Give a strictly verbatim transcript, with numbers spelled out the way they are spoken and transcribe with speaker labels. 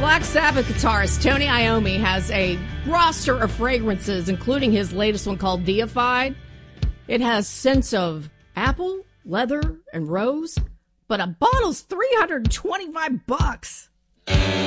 Speaker 1: Black Sabbath guitarist Tony Iommi has a roster of fragrances, including his latest one called Deified. It has scents of apple, leather, and rose, but a bottle's three hundred twenty-five bucks.